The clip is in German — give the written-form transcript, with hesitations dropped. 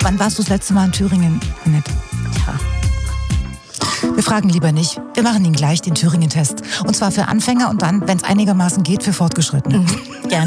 Wann warst du das letzte Mal in Thüringen, Annette? Ja. Wir fragen lieber nicht. Wir machen Ihnen gleich den Thüringen-Test. Und zwar für Anfänger und dann, wenn es einigermaßen geht, für Fortgeschrittene. Gerne.